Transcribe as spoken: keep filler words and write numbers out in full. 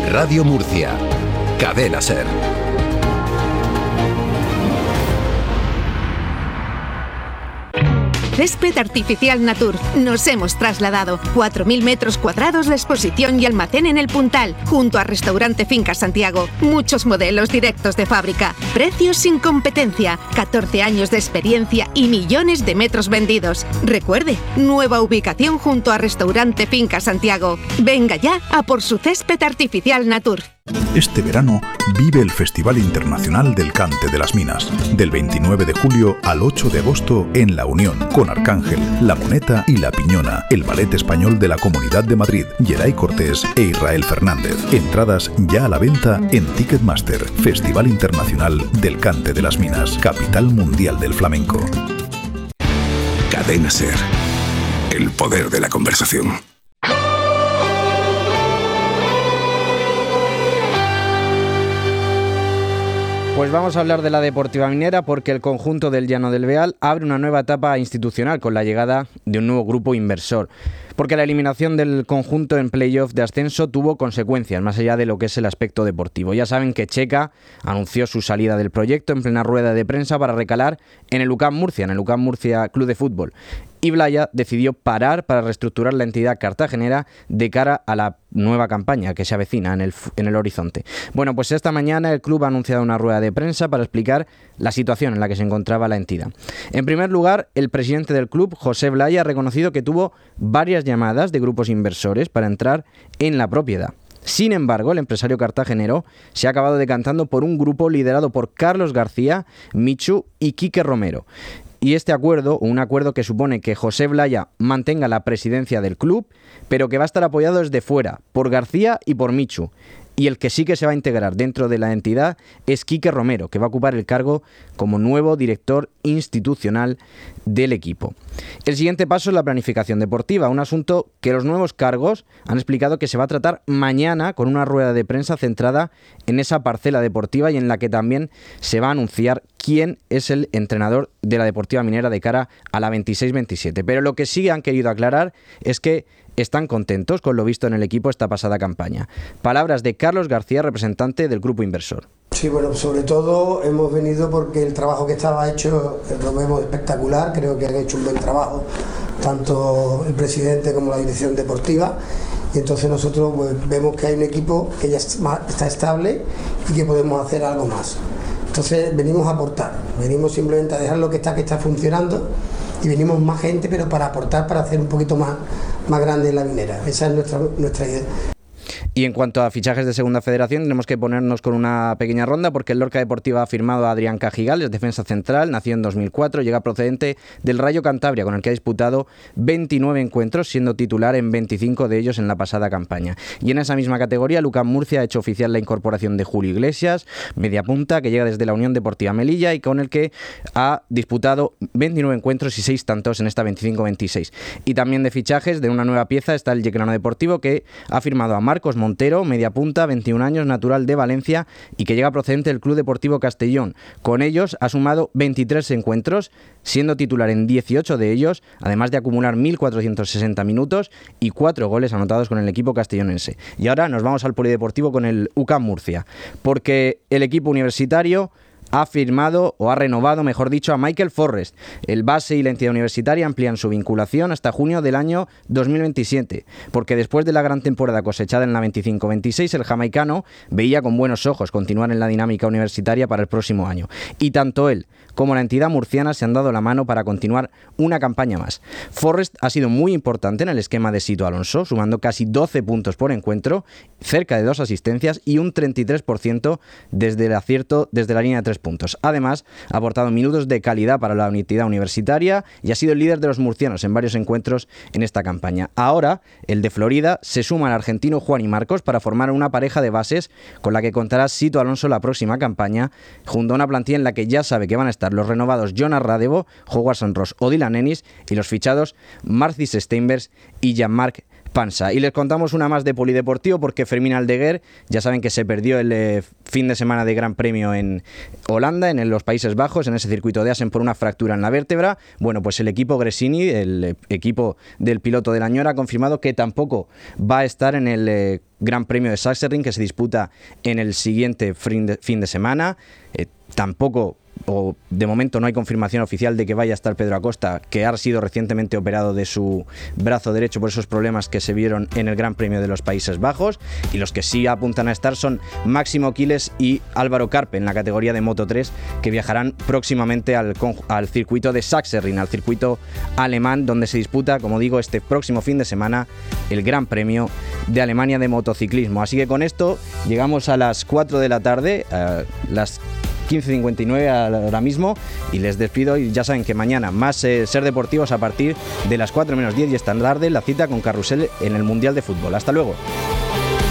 Radio Murcia. Cadena SER. Césped Artificial Natur. Nos hemos trasladado. cuatro mil metros cuadrados de exposición y almacén en el Puntal, junto a Restaurante Finca Santiago. Muchos modelos directos de fábrica. Precios sin competencia. catorce años de experiencia y millones de metros vendidos. Recuerde, nueva ubicación junto a Restaurante Finca Santiago. Venga ya a por su Césped Artificial Natur. Este verano vive el Festival Internacional del Cante de las Minas, del veintinueve de julio al ocho de agosto en La Unión, con Arcángel, La Moneta y La Piñona, el ballet español de la Comunidad de Madrid, Geray Cortés e Israel Fernández. Entradas ya a la venta en Ticketmaster. Festival Internacional del Cante de las Minas, capital mundial del flamenco. Cadena SER. El poder de la conversación. Pues vamos a hablar de la Deportiva Minera porque el conjunto del Llano del Beal abre una nueva etapa institucional con la llegada de un nuevo grupo inversor. Porque la eliminación del conjunto en playoff de ascenso tuvo consecuencias, más allá de lo que es el aspecto deportivo. Ya saben que Checa anunció su salida del proyecto en plena rueda de prensa para recalar en el U C A M Murcia, en el U C A M Murcia Club de Fútbol. Y Blaya decidió parar para reestructurar la entidad cartagenera de cara a la nueva campaña que se avecina en el, en el horizonte. Bueno, pues esta mañana el club ha anunciado una rueda de prensa para explicar la situación en la que se encontraba la entidad. En primer lugar, el presidente del club, José Blaya, ha reconocido que tuvo varias llamadas de grupos inversores para entrar en la propiedad. Sin embargo, el empresario cartagenero se ha acabado decantando por un grupo liderado por Carlos García, Michu y Quique Romero. Y este acuerdo, un acuerdo que supone que José Blaya mantenga la presidencia del club, pero que va a estar apoyado desde fuera, por García y por Michu. Y el que sí que se va a integrar dentro de la entidad es Quique Romero, que va a ocupar el cargo como nuevo director institucional del equipo. El siguiente paso es la planificación deportiva, un asunto que los nuevos cargos han explicado que se va a tratar mañana con una rueda de prensa centrada en esa parcela deportiva y en la que también se va a anunciar quién es el entrenador de la Deportiva Minera de cara a la veintiséis veintisiete. Pero lo que sí han querido aclarar es que están contentos con lo visto en el equipo esta pasada campaña. Palabras de Carlos García, representante del grupo inversor. Sí, bueno, sobre todo hemos venido porque el trabajo que estaba hecho lo vemos espectacular, creo que han hecho un buen trabajo, tanto el presidente como la dirección deportiva, y entonces nosotros pues, vemos que hay un equipo que ya está estable y que podemos hacer algo más. Entonces venimos a aportar, venimos simplemente a dejar lo que está, que está funcionando, y venimos más gente, pero para aportar, para hacer un poquito más, más grande la minera. Esa es nuestra, nuestra idea. Y en cuanto a fichajes de Segunda Federación, tenemos que ponernos con una pequeña ronda porque el Lorca Deportiva ha firmado a Adrián Cajigales, defensa central, nació en dos mil cuatro, llega procedente del Rayo Cantabria, con el que ha disputado veintinueve encuentros, siendo titular en veinticinco de ellos en la pasada campaña. Y en esa misma categoría, el U C A M Murcia ha hecho oficial la incorporación de Julio Iglesias, media punta, que llega desde la Unión Deportiva Melilla y con el que ha disputado veintinueve encuentros y seis tantos en esta veinticinco veintiséis. Y también de fichajes de una nueva pieza está el Yeclano Deportivo, que ha firmado a Marcos Montero, media punta, veintiún años, natural de Valencia y que llega procedente del Club Deportivo Castellón. Con ellos ha sumado veintitrés encuentros, siendo titular en dieciocho de ellos, además de acumular mil cuatrocientos sesenta minutos y cuatro goles anotados con el equipo castellonense. Y ahora nos vamos al polideportivo con el U C A M Murcia, porque el equipo universitario ha firmado, o ha renovado, mejor dicho, a Michael Forrest. El base y la entidad universitaria amplían su vinculación hasta junio del año dos mil veintisiete, porque después de la gran temporada cosechada en la veinticinco veintiséis, el jamaicano veía con buenos ojos continuar en la dinámica universitaria para el próximo año. Y tanto él como la entidad murciana se han dado la mano para continuar una campaña más. Forrest ha sido muy importante en el esquema de Sito Alonso, sumando casi doce puntos por encuentro, cerca de dos asistencias y un treinta y tres por ciento desde el acierto desde la línea de tres puntos. Además, ha aportado minutos de calidad para la entidad universitaria y ha sido el líder de los murcianos en varios encuentros en esta campaña. Ahora, el de Florida se suma al argentino Juan y Marcos para formar una pareja de bases con la que contará Sito Alonso la próxima campaña, junto a una plantilla en la que ya sabe que van a estar los renovados Jonas Radevo, Howard Sanros o Dylan Ennis y los fichados Marcis Steinbergs y Jean-Marc Pansa. Y les contamos una más de polideportivo porque Fermín Aldeguer, ya saben que se perdió el eh, fin de semana de Gran Premio en Holanda, en, en los Países Bajos, en ese circuito de Assen por una fractura en la vértebra. Bueno, pues el equipo Gresini, el eh, equipo del piloto de la Ñora, ha confirmado que tampoco va a estar en el eh, Gran Premio de Sachsenring que se disputa en el siguiente fin de, fin de semana. Eh, tampoco... o de momento no hay confirmación oficial de que vaya a estar Pedro Acosta, que ha sido recientemente operado de su brazo derecho por esos problemas que se vieron en el Gran Premio de los Países Bajos, y los que sí apuntan a estar son Máximo Quiles y Álvaro Carpe en la categoría de Moto tres, que viajarán próximamente al, al circuito de Sachsenring, al circuito alemán, donde se disputa, como digo, este próximo fin de semana el Gran Premio de Alemania de motociclismo. Así que con esto llegamos a las cuatro de la tarde, a las quince cincuenta y nueve ahora mismo, y les despido. Y ya saben que mañana más eh, Ser Deportivos a partir de las cuatro menos diez, y esta tarde la cita con Carrusel en el Mundial de Fútbol. Hasta luego.